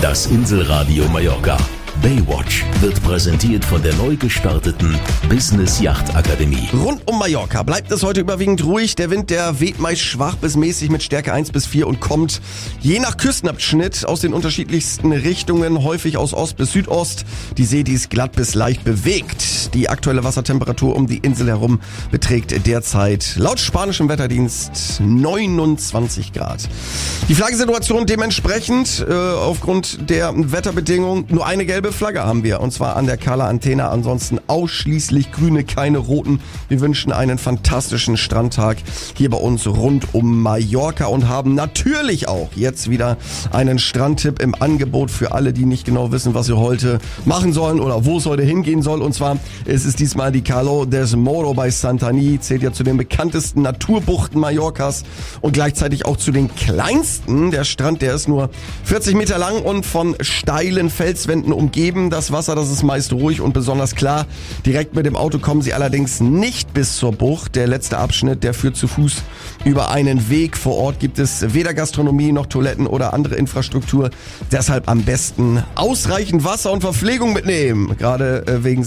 Das Inselradio Mallorca. Baywatch wird präsentiert von der neu gestarteten Business Yacht Akademie. Rund um Mallorca bleibt es heute überwiegend ruhig. Der Wind, der weht meist schwach bis mäßig mit Stärke 1 bis 4 und kommt je nach Küstenabschnitt aus den unterschiedlichsten Richtungen, häufig aus Ost bis Südost. Die See, die ist glatt bis leicht bewegt. Die aktuelle Wassertemperatur um die Insel herum beträgt derzeit laut spanischem Wetterdienst 29 Grad. Die Flaggensituation dementsprechend aufgrund der Wetterbedingungen nur eine gelbe Flagge haben wir, und zwar an der Cala Antena. Ansonsten ausschließlich grüne, keine roten. Wir wünschen einen fantastischen Strandtag hier bei uns rund um Mallorca und haben natürlich auch jetzt wieder einen Strandtipp im Angebot für alle, die nicht genau wissen, was sie heute machen sollen oder wo es heute hingehen soll. Und zwar ist es diesmal die Cala del Moro bei Santanyí, zählt ja zu den bekanntesten Naturbuchten Mallorcas und gleichzeitig auch zu den kleinsten. Der Strand, der ist nur 40 Meter lang und von steilen Felswänden umgeben. Das Wasser, das ist meist ruhig und besonders klar. Direkt mit dem Auto kommen Sie allerdings nicht bis zur Bucht. Der letzte Abschnitt, der führt zu Fuß über einen Weg. Vor Ort gibt es weder Gastronomie noch Toiletten oder andere Infrastruktur. Deshalb am besten ausreichend Wasser und Verpflegung mitnehmen. Gerade wegen